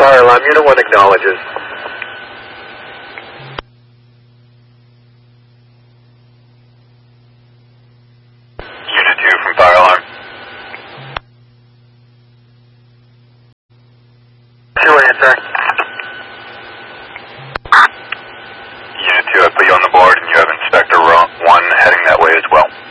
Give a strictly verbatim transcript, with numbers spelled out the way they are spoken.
fire alarm. Unit one acknowledges. Unit two from fire alarm. Two answer. Unit two, I put you on the board and you have Inspector one heading that way as well.